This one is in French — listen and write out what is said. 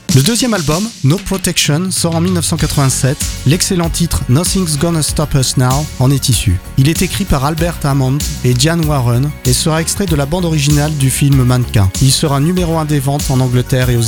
Le deuxième album, No Protection, sort en 1987. L'excellent titre Nothing's Gonna Stop Us Now en est issu. Il est écrit par Albert Hammond et Diane Warren et sera extrait de la bande originale du film Mannequin. Il sera numéro 1 des ventes en Angleterre et aux